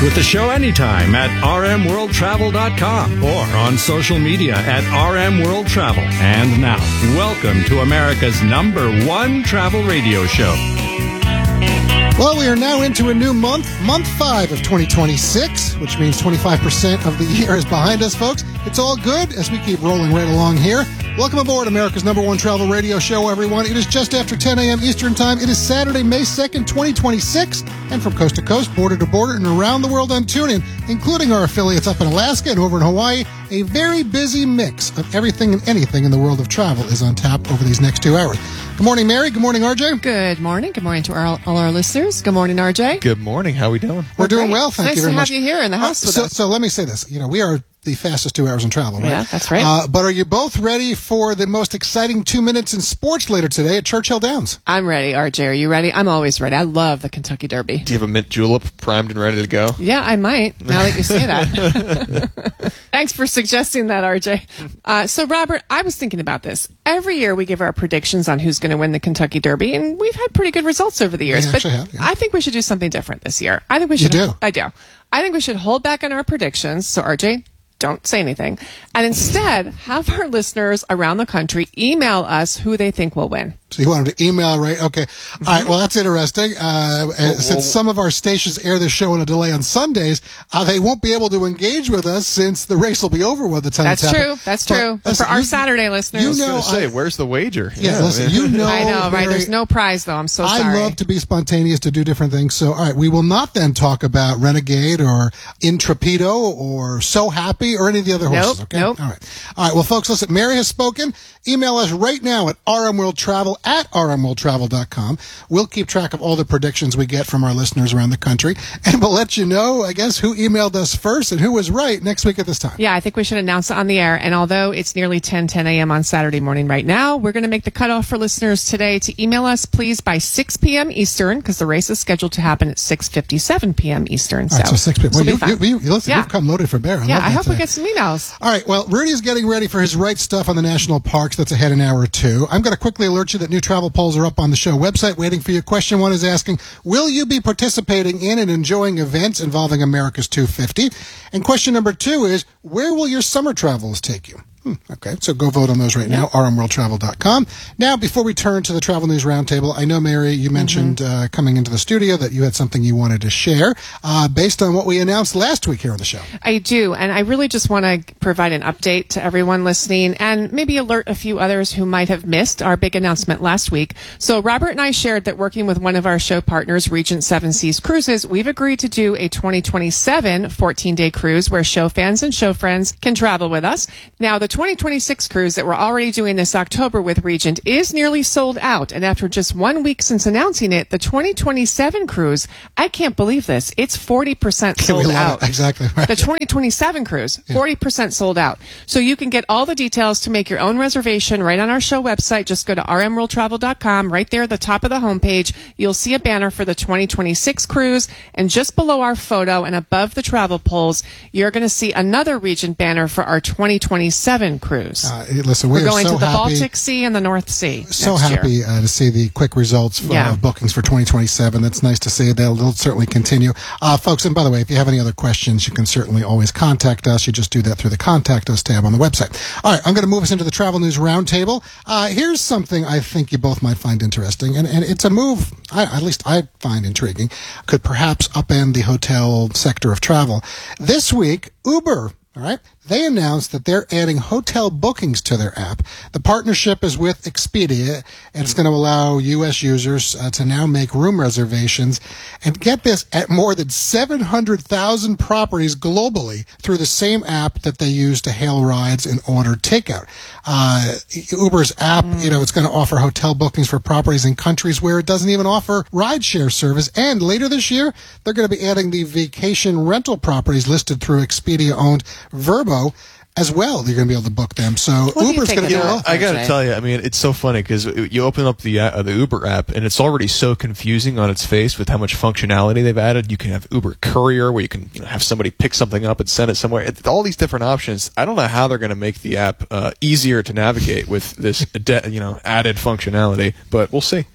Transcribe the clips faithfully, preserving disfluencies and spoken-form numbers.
with the show anytime at r m world travel dot com or on social media at R M World Travel. And now, welcome to America's number one travel radio show. Well, we are now into a new month, month five of twenty twenty-six, which means twenty-five percent of the year is behind us, folks. It's all good as we keep rolling right along here. Welcome aboard America's number one travel radio show, everyone. It is just after ten a.m. Eastern Time. It is Saturday, May second, twenty twenty-six. And from coast to coast, border to border, and around the world on TuneIn, including our affiliates up in Alaska and over in Hawaii, a very busy mix of everything and anything in the world of travel is on tap over these next two hours. Good morning, Mary. Good morning, R J. Good morning. Good morning to our, all our listeners. Good morning, R J. Good morning. How are we doing? We're doing well, thank nice you very much. Nice to have you here in the house uh, with so, us. So let me say this. You know, we are the fastest two hours in travel, right? Yeah, that's right. Uh, but are you both ready for the most exciting two minutes in sports later today at Churchill Downs? I'm ready, R J. Are you ready? I'm always ready. I love the Kentucky Derby. Do you have a mint julep primed and ready to go? Yeah, I might, now that you say that. Thanks for suggesting that, R J. Uh, so, Robert, I was thinking about this. Every year we give our predictions on who's going to win the Kentucky Derby, and we've had pretty good results over the years. We but actually have, yeah. I think we should do something different this year. I think we should. You do? I do. I think we should hold back on our predictions. So, R J, don't say anything. And instead, have our listeners around the country email us who they think will win. So you wanted to email, right? Okay. All right. Well, that's interesting. Uh, well, since well, some of our stations air this show in a delay on Sundays, uh, they won't be able to engage with us since the race will be over by the time That's it's true. happening. That's But true. But listen, for our you- Saturday listeners. you I was know, going to say, I- where's the wager? Yeah, listen, you know. I know, right? Mary, There's no prize, though. I'm so I sorry. love to be spontaneous, to do different things. So, all right, we will not then talk about Renegade or Intrepido or So Happy or any of the other horses, Nope, okay? nope. All right. All right, well, folks, listen, Mary has spoken. Email us right now at rmworldtravel at r m world travel dot com. We'll keep track of all the predictions we get from our listeners around the country, and we'll let you know, I guess, who emailed us first and who was right next week at this time. Yeah, I think we should announce it on the air. And although it's nearly ten, ten a.m. on Saturday morning right now, we're going to make the cutoff for listeners today to email us, please, by six p.m. Eastern, because the race is scheduled to happen at six fifty-seven p.m. Eastern. All right, so six people. Well, this will you, be you, fun. you, listen, Yeah. you've come loaded for bear. I Yeah, love I that hope we today. get some emails. All right, well, Rudy's getting ready for his right stuff on the national parks. That's ahead an hour or two. I'm going to quickly alert you that new travel polls are up on the show website waiting for you. Question one is asking, will you be participating in and enjoying events involving America's two fifty? And question number two is, where will your summer travels take you? Hmm, okay, so go vote on those right now, r m world travel dot com. Now, before we turn to the Travel News Roundtable, I know, Mary, you mentioned mm-hmm. uh, coming into the studio that you had something you wanted to share uh, based on what we announced last week here on the show. I do, and I really just want to provide an update to everyone listening and maybe alert a few others who might have missed our big announcement last week. So Robert and I shared that working with one of our show partners, Regent Seven Seas Cruises, we've agreed to do a twenty twenty-seven fourteen-day cruise where show fans and show friends can travel with us. Now, the twenty twenty-six cruise that we're already doing this October with Regent is nearly sold out, and after just one week since announcing it, the twenty twenty-seven cruise, I can't believe this, it's forty percent sold We love out. it. Exactly right. The twenty twenty-seven cruise, forty percent sold out. So you can get all the details to make your own reservation right on our show website. Just go to r m world travel dot com. Right there at the top of the homepage, you'll see a banner for the twenty twenty-six cruise, and just below our photo and above the travel polls, you're going to see another Regent banner for our twenty twenty-seven cruise. Uh, listen, we We're are going so to the happy. Baltic Sea and the North Sea. So next happy year. uh, to see the quick results for, Yeah. of bookings for twenty twenty-seven. That's nice to see. They'll, they'll certainly continue. Uh, folks, and by the way, if you have any other questions, you can certainly always contact us. You just do that through the Contact Us tab on the website. All right, I'm going to move us into the Travel News Roundtable. Uh, here's something I think you both might find interesting, and, and it's a move, I, at least I find intriguing, could perhaps upend the hotel sector of travel. This week, Uber, all right, they announced that they're adding hotel bookings to their app. The partnership is with Expedia, and it's going to allow U S users uh, to now make room reservations and get this at more than seven hundred thousand properties globally through the same app that they use to hail rides and order takeout. Uh, Uber's app, mm. you know, it's going to offer hotel bookings for properties in countries where it doesn't even offer rideshare service. And later this year, they're going to be adding the vacation rental properties listed through Expedia-owned Vrbo as well. You're going to be able to book them. So What do you Uber's think going to of do that? both. I got to Okay. tell you, I mean, it's so funny because you open up the uh, the Uber app and it's already so confusing on its face with how much functionality they've added. You can have Uber Courier where you can you know, have somebody pick something up and send it somewhere. It's all these different options. I don't know how they're going to make the app uh, easier to navigate with this de- you know added functionality, but we'll see.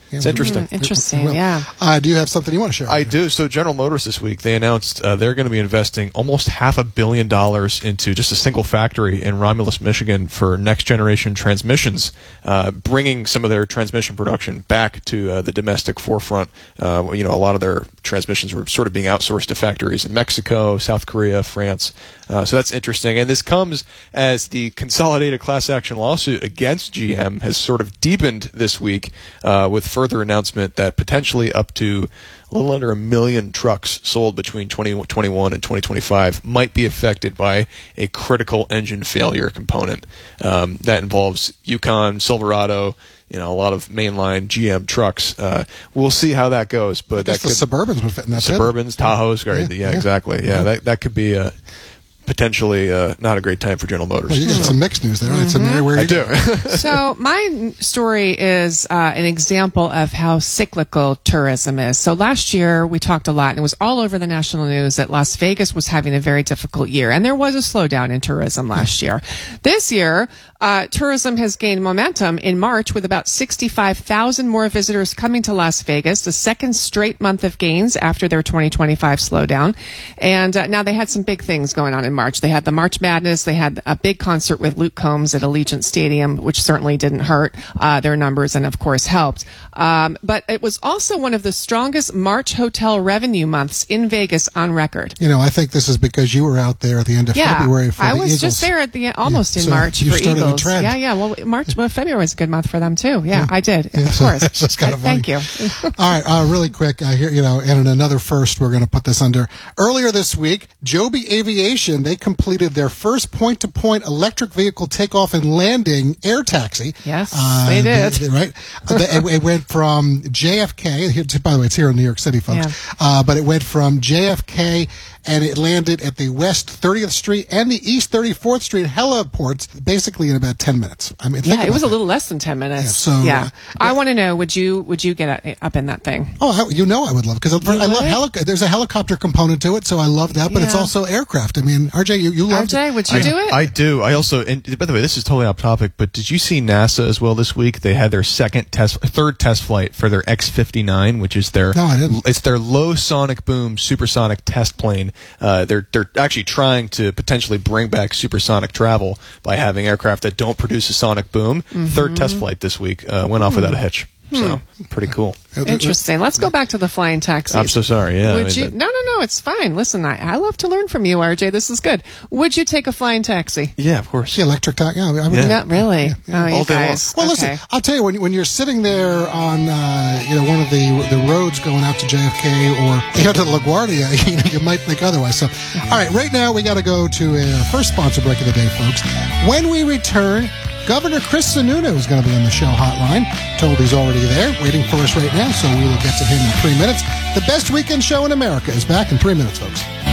Yeah, It's interesting. Mm, interesting, Well, yeah. Uh, do you have something you want to share? I do. So General Motors this week, they announced uh, they're going to be investing almost half a billion dollars into just a single factory in Romulus, Michigan for next generation transmissions, uh, bringing some of their transmission production back to uh, the domestic forefront. Uh, you know, a lot of their transmissions were sort of being outsourced to factories in Mexico, South Korea, France. Uh, so that's interesting. And this comes as the consolidated class action lawsuit against G M has sort of deepened this week uh, with further announcement that potentially up to a little under a million trucks sold between twenty twenty-one and twenty twenty-five might be affected by a critical engine failure component. Um, that involves Yukon, Silverado, you know, a lot of mainline G M trucks. Uh, we'll see how that goes. But I guess that the could, Suburbans would fit in that. Suburbans, Tahoes, right? Yeah, Yeah, yeah. exactly. Yeah, that that could be a potentially uh, not a great time for General Motors. Well, you got some mixed news there. It's an area where I you do. So my story is uh, an example of how cyclical tourism is. So last year we talked a lot, and it was all over the national news that Las Vegas was having a very difficult year, and there was a slowdown in tourism last year. This year, uh, tourism has gained momentum in March with about sixty-five thousand more visitors coming to Las Vegas, the second straight month of gains after their twenty twenty-five slowdown. And uh, now they had some big things going on in March. They had the March Madness. They had a big concert with Luke Combs at Allegiant Stadium, which certainly didn't hurt uh, their numbers and, of course, helped. Um, but it was also one of the strongest March hotel revenue months in Vegas on record. You know, I think this is because you were out there at the end of Yeah, February for I the was Eagles. just there at the almost Yeah, in so March you for started the Eagles. trend. Yeah, yeah. Well, March, well, February was a good month for them too. Yeah, I did, Yeah, of so course. that's just kind of Thank funny. you. All right, uh, really quick uh, here, you know, and in another first, we're going to put this under. Earlier this week, Joby Aviation, they completed their first point-to-point electric vehicle takeoff and landing air taxi. Yes, they did. they- right? Uh, they- it, it went from J F K. Here, by the way, it's here in New York City, folks. Yeah. Uh, but it went from J F K and it landed at the West thirtieth Street and the East thirty-fourth Street heliports basically in about ten minutes. I mean, think Yeah, it about was a that. little less than ten minutes. Yeah, so, yeah. uh, I want to know, would you would you get a- up in that thing? Oh, I- you know I would love because I love would? helic- There's a helicopter component to it, so I love that. But it's Yeah. also aircraft. I mean, R J, you you love R J, would you I, do it? I do. I also, and by the way, this is totally off topic, but did you see NASA as well this week? They had their second test, third test flight for their X fifty-nine, which is their, No, I didn't. it's their low sonic boom supersonic test plane. Uh, they're they're actually trying to potentially bring back supersonic travel by having aircraft that don't produce a sonic boom. Mm-hmm. Third test flight this week uh, went off without a hitch. So pretty cool. Interesting. Let's go back to the flying taxis. I'm so sorry. Yeah. I Would mean, you? that- No, no, no. It's fine. Listen, I, I love to learn from you, R J. This is good. Would you take a flying taxi? yeah, of course. The electric taxi. Yeah, I would. Yeah. Not really. Oh, All you day long. guys. Well, okay. listen, I'll tell you when when you're sitting there on uh, you know one of the the roads going out to J F K or you know, to LaGuardia, you know, you might think otherwise. So, all right, right now we got to go to our first sponsor break of the day, folks. When we return, Governor Chris Sununu is going to be on the show hotline. Told he's already there, waiting for us right now, so we will get to him in three minutes. The best weekend show in America is back in three minutes, folks.